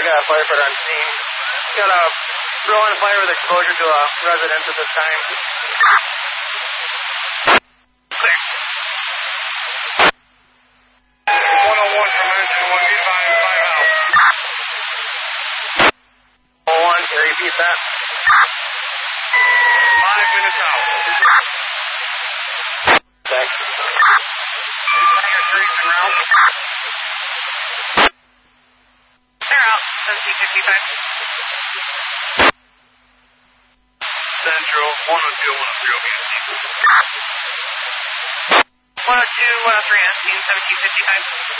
got a firefighter on scene. Got a throw on fire with exposure to a residence at this time. Clear. 101 from engine 1, be advised, 5 out. 101, can you repeat that? 5 minutes out. Thanks. Tiger 3 to ground. They're out, 1755. Central, 102, 103 will be on scene. 102, 103 on scene, 1755.